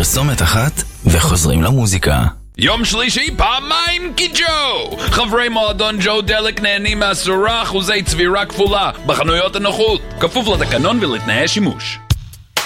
פרסומת אחת וחוזרים למוזיקה. יום שלישי פעמיים כי ג'ו! חברי מועדון ג'ו דלק נהנים מ10% צבירה כפולה בחנויות הנוחות, כפוף לתקנון ולתנאי שימוש.